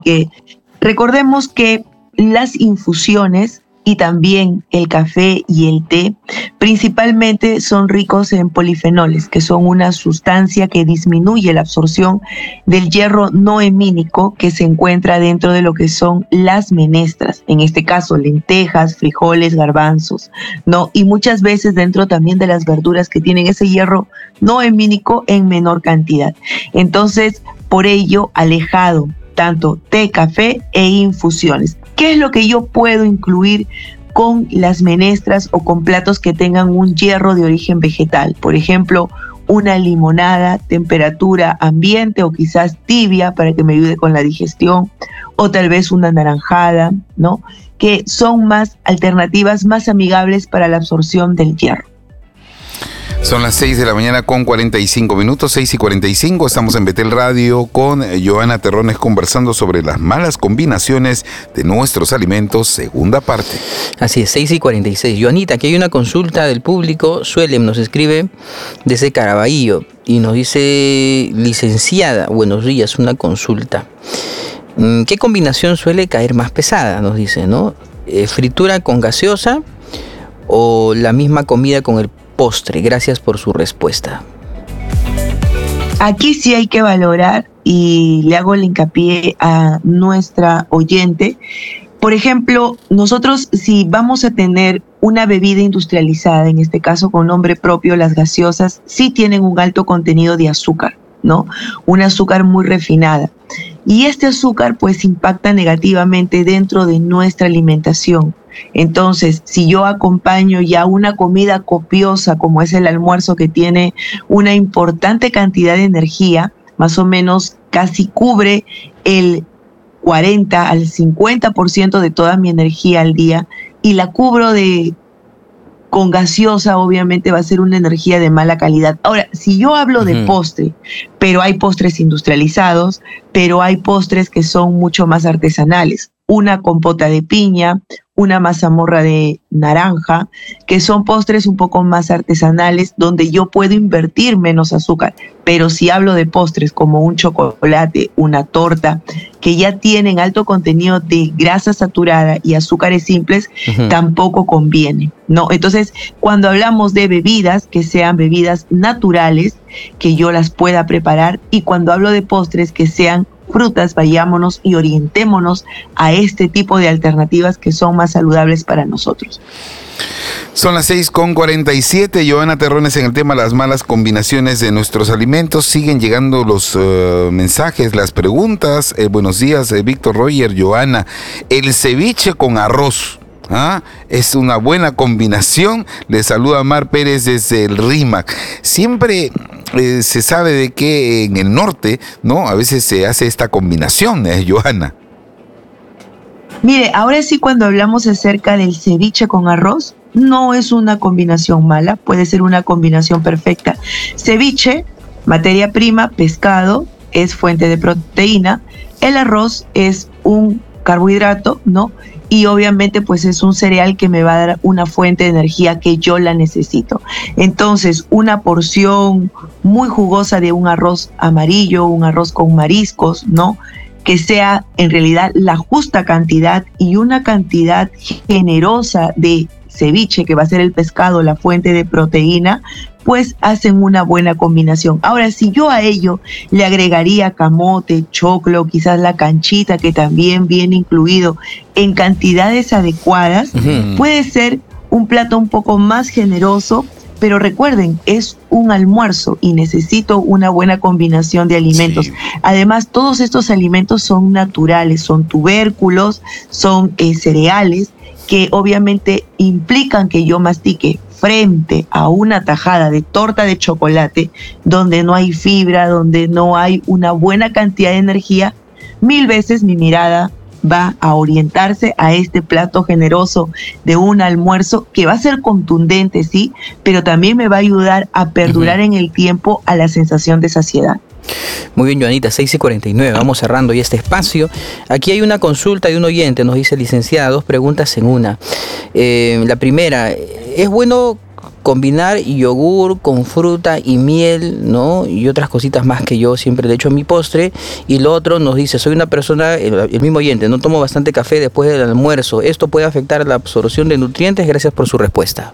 porque recordemos que las infusiones y también el café y el té principalmente son ricos en polifenoles, que son una sustancia que disminuye la absorción del hierro no hemínico que se encuentra dentro de lo que son las menestras, en este caso lentejas, frijoles, garbanzos, ¿no? Y muchas veces dentro también de las verduras que tienen ese hierro no hemínico en menor cantidad. Entonces, por ello, alejado tanto té, café e infusiones. ¿Qué es lo que yo puedo incluir con las menestras o con platos que tengan un hierro de origen vegetal? Por ejemplo, una limonada, temperatura ambiente o quizás tibia para que me ayude con la digestión, o tal vez una naranjada, ¿no? Que son más alternativas, más amigables para la absorción del hierro. Son las 6 de la mañana con 45 minutos, 6:45. Estamos en Betel Radio con Johanna Terrones conversando sobre las malas combinaciones de nuestros alimentos, segunda parte. Así es, 6:46. Johanita, aquí hay una consulta del público. Suelem nos escribe desde Caraballo y nos dice: licenciada, buenos días, una consulta. ¿Qué combinación suele caer más pesada? Nos dice, ¿no? ¿Fritura con gaseosa o la misma comida con el postre? Gracias por su respuesta. Aquí sí hay que valorar, y le hago el hincapié a nuestra oyente. Por ejemplo, nosotros si vamos a tener una bebida industrializada, en este caso con nombre propio, las gaseosas sí tienen un alto contenido de azúcar, ¿no? Un azúcar muy refinada. Y este azúcar pues impacta negativamente dentro de nuestra alimentación. Entonces, si yo acompaño ya una comida copiosa como es el almuerzo, que tiene una importante cantidad de energía, más o menos casi cubre el 40 al 50% de toda mi energía al día, y la cubro con gaseosa, obviamente va a ser una energía de mala calidad. Ahora, si yo hablo de postre, pero hay postres industrializados, pero hay postres que son mucho más artesanales. Una compota de piña, una mazamorra de naranja, que son postres un poco más artesanales donde yo puedo invertir menos azúcar. Pero si hablo de postres como un chocolate, una torta, que ya tienen alto contenido de grasa saturada y azúcares simples, tampoco conviene, ¿no? Entonces, cuando hablamos de bebidas, que sean bebidas naturales, que yo las pueda preparar, y cuando hablo de postres, que sean frutas, vayámonos y orientémonos a este tipo de alternativas que son más saludables para nosotros. Son las 6:47. Johanna Terrones en el tema las malas combinaciones de nuestros alimentos. Siguen llegando los mensajes, las preguntas. Buenos días, Víctor, Roger, Johanna. El ceviche con arroz, es una buena combinación. Le saluda Mar Pérez desde el RIMAC. Siempre se sabe de que en el norte, ¿no? A veces se hace esta combinación, Johanna. Mire, ahora sí, cuando hablamos acerca del ceviche con arroz, no es una combinación mala, puede ser una combinación perfecta. Ceviche, materia prima, pescado, es fuente de proteína. El arroz es un carbohidrato, ¿no? Y obviamente pues es un cereal que me va a dar una fuente de energía que yo la necesito. Entonces, una porción muy jugosa de un arroz amarillo, un arroz con mariscos, ¿no? Que sea en realidad la justa cantidad, y una cantidad generosa de ceviche, que va a ser el pescado, la fuente de proteína, pues hacen una buena combinación. Ahora, si yo a ello le agregaría camote, choclo, quizás la canchita, que también viene incluido en cantidades adecuadas, puede ser un plato un poco más generoso. Pero recuerden, es un almuerzo y necesito una buena combinación de alimentos. Sí. Además, todos estos alimentos son naturales, son tubérculos, son cereales, que obviamente implican que yo mastique frente a una tajada de torta de chocolate, donde no hay fibra, donde no hay una buena cantidad de energía. Mil veces mi mirada va a orientarse a este plato generoso de un almuerzo, que va a ser contundente, sí, pero también me va a ayudar a perdurar en el tiempo a la sensación de saciedad. Muy bien, Johanita, 6:49, vamos cerrando ya este espacio. Aquí hay una consulta de un oyente, nos dice: licenciada, 2 preguntas en una. La primera, ¿es bueno combinar yogur con fruta y miel, ¿no? Y otras cositas más que yo siempre le echo a mi postre. Y lo otro nos dice, soy una persona, el mismo oyente, no tomo bastante café después del almuerzo. ¿Esto puede afectar la absorción de nutrientes? Gracias por su respuesta.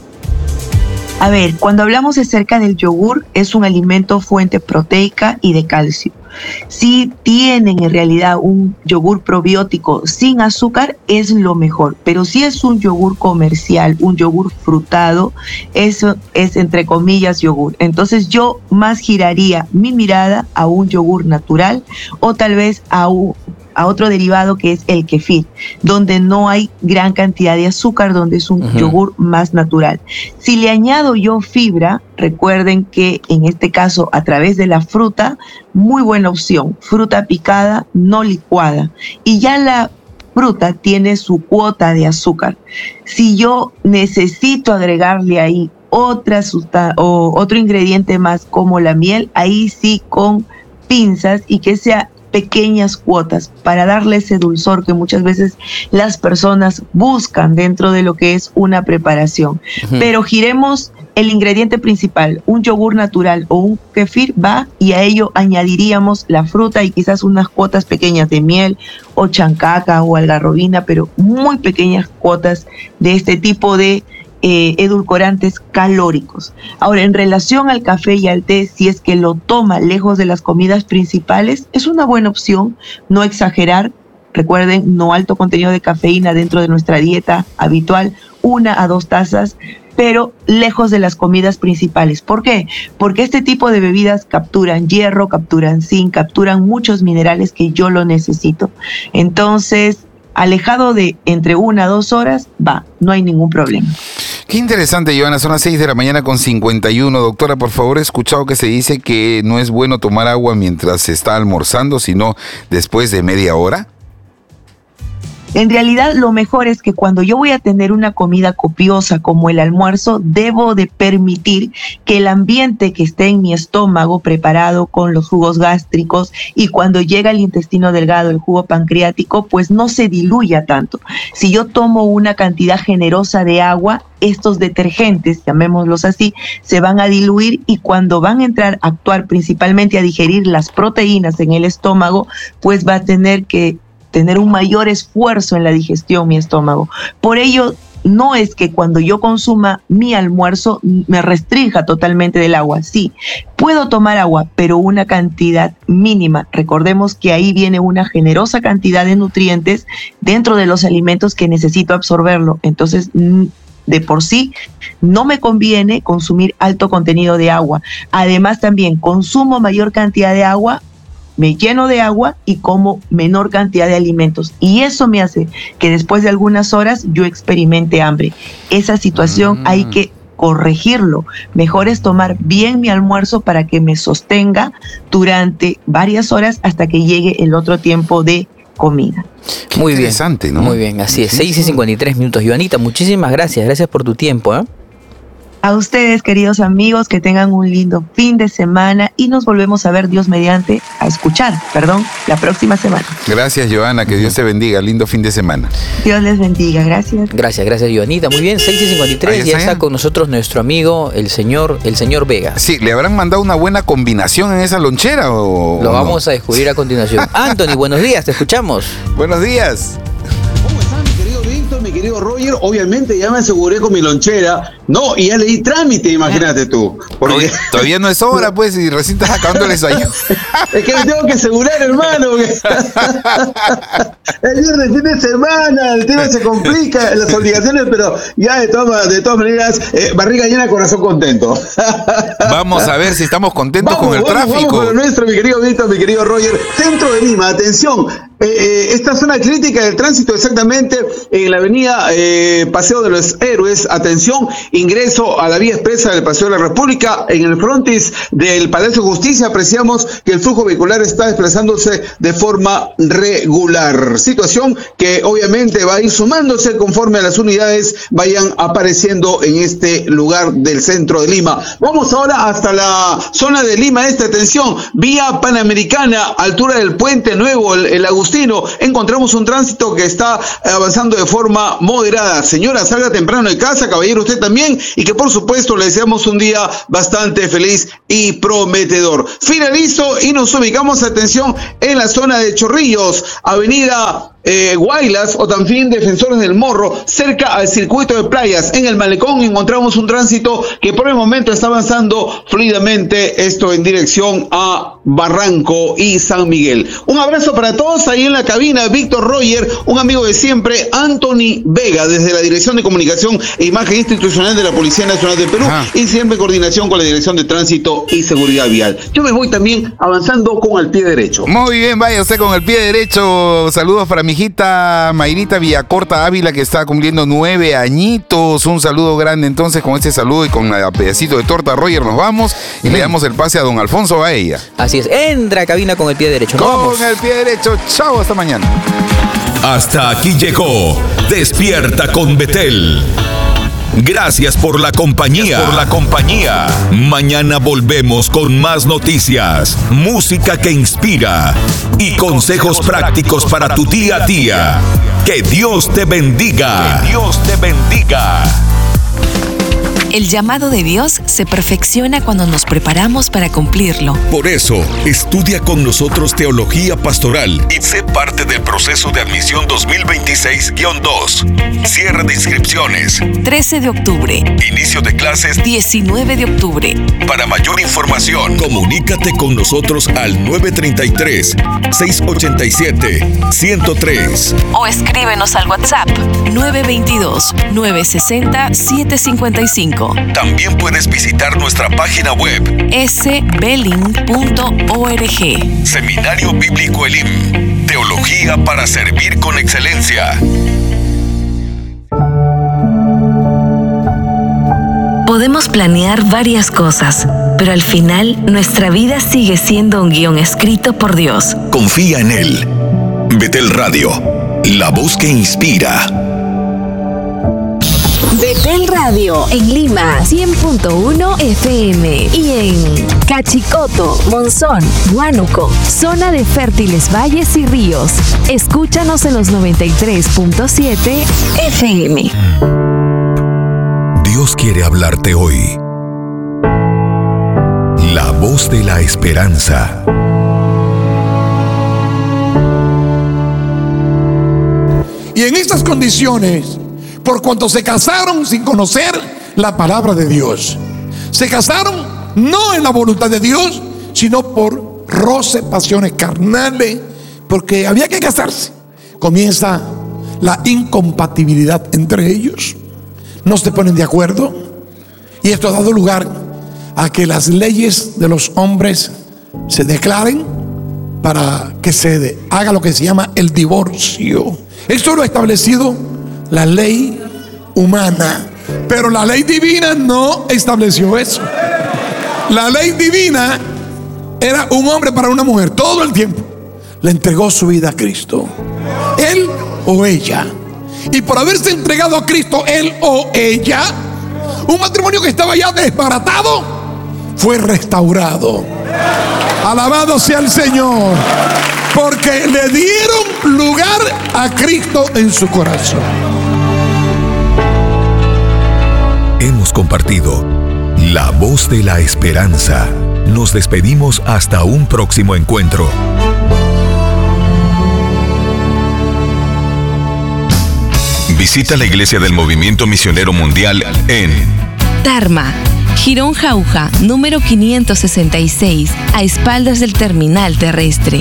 A ver, cuando hablamos acerca del yogur, es un alimento fuente proteica y de calcio. Si tienen en realidad un yogur probiótico sin azúcar, es lo mejor. Pero si es un yogur comercial, un yogur frutado, eso es entre comillas yogur. Entonces yo más giraría mi mirada a un yogur natural o tal vez a otro derivado que es el kefir, donde no hay gran cantidad de azúcar, donde es un yogur más natural. Si le añado yo fibra, recuerden que en este caso a través de la fruta, muy buena opción, fruta picada, no licuada. Y ya la fruta tiene su cuota de azúcar. Si yo necesito agregarle ahí otro ingrediente más como la miel, ahí sí con pinzas y que sea pequeñas cuotas para darle ese dulzor que muchas veces las personas buscan dentro de lo que es una preparación. Pero giremos el ingrediente principal, un yogur natural o un kefir va, y a ello añadiríamos la fruta y quizás unas cuotas pequeñas de miel o chancaca o algarrobina, pero muy pequeñas cuotas de este tipo de edulcorantes calóricos. Ahora, en relación al café y al té, si es que lo toma lejos de las comidas principales, es una buena opción no exagerar. Recuerden, no alto contenido de cafeína dentro de nuestra dieta habitual, 1 a 2 tazas, pero lejos de las comidas principales. ¿Por qué? Porque este tipo de bebidas capturan hierro, capturan zinc, capturan muchos minerales que yo lo necesito. Entonces, alejado de entre 1 a 2 horas, no hay ningún problema. Qué interesante, Joana, son las 6 de la mañana con 51. Doctora, por favor, he escuchado que se dice que no es bueno tomar agua mientras se está almorzando, sino después de media hora. En realidad, lo mejor es que cuando yo voy a tener una comida copiosa como el almuerzo, debo de permitir que el ambiente que esté en mi estómago preparado con los jugos gástricos y cuando llega al intestino delgado, el jugo pancreático, pues no se diluya tanto. Si yo tomo una cantidad generosa de agua, estos detergentes, llamémoslos así, se van a diluir y cuando van a entrar a actuar principalmente a digerir las proteínas en el estómago, pues va a tener un mayor esfuerzo en la digestión mi estómago. Por ello, no es que cuando yo consuma mi almuerzo me restrinja totalmente del agua. Sí, puedo tomar agua, pero una cantidad mínima. Recordemos que ahí viene una generosa cantidad de nutrientes dentro de los alimentos que necesito absorberlo. Entonces, de por sí, no me conviene consumir alto contenido de agua. Además, también consumo mayor cantidad de agua, me lleno de agua y como menor cantidad de alimentos. Y eso me hace que después de algunas horas yo experimente hambre. Esa situación hay que corregirlo. Mejor es tomar bien mi almuerzo para que me sostenga durante varias horas hasta que llegue el otro tiempo de comida. Qué muy interesante, bien, ¿no? Muy bien, así es. 6:53. Joanita, muchísimas gracias. Gracias por tu tiempo, ¿eh? A ustedes, queridos amigos, que tengan un lindo fin de semana y nos volvemos a ver, Dios mediante, la próxima semana. Gracias, Joana, que Dios te bendiga. Lindo fin de semana. Dios les bendiga, gracias. Gracias, Joanita. Muy bien, 6:53, ya está con nosotros nuestro amigo, el señor Vega. Sí, ¿le habrán mandado una buena combinación en esa lonchera o Lo vamos a descubrir a continuación. Anthony, buenos días, te escuchamos. Buenos días. Mi querido Roger, obviamente ya me aseguré con mi lonchera, y ya le di trámite, imagínate tú. Porque todavía no es hora, pues, y recién estás acabando el desayuno. Es que me tengo que asegurar, hermano. El viernes, fin de semana, el tema se complica, las obligaciones, pero ya de todas maneras, barriga llena, corazón contento. Vamos a ver si estamos contentos con el tráfico. Vamos con lo nuestro, mi querido Víctor, mi querido Roger. Centro de Lima, atención. Esta zona crítica del tránsito exactamente en la avenida Paseo de los Héroes, atención, ingreso a la vía expresa del Paseo de la República, en el frontis del Palacio de Justicia apreciamos que el flujo vehicular está desplazándose de forma regular, situación que obviamente va a ir sumándose conforme a las unidades vayan apareciendo en este lugar del centro de Lima. Vamos ahora hasta la zona de Lima Este, atención, vía Panamericana, altura del Puente Nuevo, el Agustino, encontramos un tránsito que está avanzando de forma moderada. Señora, salga temprano de casa, caballero, usted también, bien y que por supuesto le deseamos un día bastante feliz y prometedor. Finalizo y nos ubicamos, atención, en la zona de Chorrillos, avenida Guaylas o también Defensores del Morro, cerca al circuito de playas. En el malecón encontramos un tránsito que por el momento está avanzando fluidamente, esto en dirección a Barranco y San Miguel. Un abrazo para todos ahí en la cabina, Víctor Roger, un amigo de siempre, Anthony Vega, desde la Dirección de Comunicación e Imagen Institucional de la Policía Nacional de Perú, y siempre en coordinación con la Dirección de Tránsito y Seguridad Vial. Yo me voy también avanzando con el pie derecho. Muy bien, vaya usted con el pie derecho. Saludos para mi hijita Mayrita Villacorta Ávila, que está cumpliendo 9 añitos. Un saludo grande. Entonces, con este saludo y con el pedacito de torta, Roger, nos vamos y le damos el pase a don Alfonso Baella. Así es, entra a cabina con el pie derecho. Con el pie derecho. Chao, hasta mañana. Hasta aquí llegó Despierta con Betel. Gracias por la compañía. Mañana volvemos con más noticias, música que inspira y consejos prácticos para tu día a día. Que Dios te bendiga. El llamado de Dios se perfecciona cuando nos preparamos para cumplirlo. Por eso, estudia con nosotros Teología Pastoral y sé parte del proceso de admisión 2026-2. Cierre de inscripciones 13 de octubre. Inicio de clases 19 de octubre. Para mayor información, comunícate con nosotros al 933-687-103 O escríbenos al WhatsApp 922-960-755. También puedes visitar nuestra página web sbeling.org. Seminario Bíblico Elim. Teología para servir con excelencia. Podemos planear varias cosas, pero al final nuestra vida sigue siendo un guión escrito por Dios. Confía en Él. Betel Radio, la voz que inspira. Betel Radio en Lima 100.1 FM y en Cachicoto, Monzón, Huánuco, zona de fértiles valles y ríos. Escúchanos en los 93.7 FM. Dios quiere hablarte hoy. La voz de la esperanza. Y en estas condiciones, por cuanto se casaron sin conocer la palabra de Dios, se casaron no en la voluntad de Dios, sino por roce, pasiones carnales, porque había que casarse. Comienza la incompatibilidad entre ellos, no se ponen de acuerdo, y esto ha dado lugar a que las leyes de los hombres se declaren para que se haga lo que se llama el divorcio. Esto lo ha establecido la ley humana, pero la ley divina no estableció eso. La ley divina era un hombre para una mujer todo el tiempo. Le entregó su vida a Cristo, él o ella. Y por haberse entregado a Cristo, él o ella, un matrimonio que estaba ya desbaratado fue restaurado. Alabado sea el Señor, porque le dieron lugar a Cristo en su corazón. Hemos compartido la voz de la esperanza. Nos despedimos hasta un próximo encuentro. Visita la Iglesia del Movimiento Misionero Mundial en Tarma, Girón Jauja, número 566, a espaldas del terminal terrestre.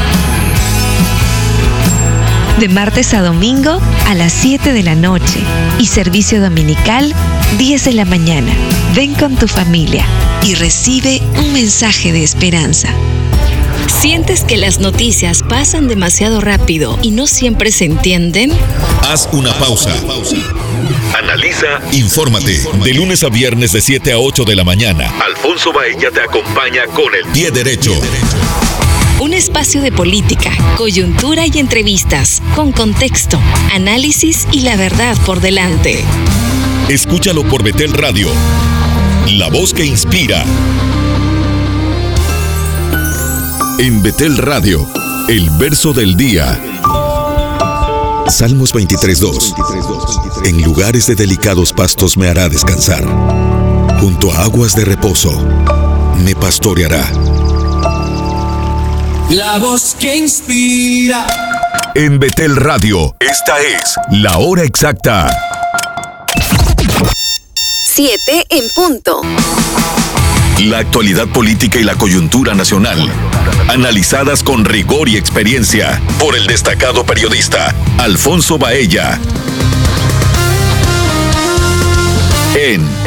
De martes a domingo a las 7 de la noche y servicio dominical 10 de la mañana. Ven con tu familia y recibe un mensaje de esperanza. ¿Sientes que las noticias pasan demasiado rápido y no siempre se entienden? Haz una pausa. Analiza, infórmate. De lunes a viernes de 7 a 8 de la mañana. Alfonso Baella te acompaña con el pie derecho. Un espacio de política, coyuntura y entrevistas, con contexto, análisis y la verdad por delante. Escúchalo por Betel Radio, la voz que inspira. En Betel Radio, el verso del día. Salmos 23:2. En lugares de delicados pastos me hará descansar. Junto a aguas de reposo me pastoreará. La voz que inspira. En Betel Radio, esta es la hora exacta. 7 en punto. La actualidad política y la coyuntura nacional, analizadas con rigor y experiencia por el destacado periodista Alfonso Baella. En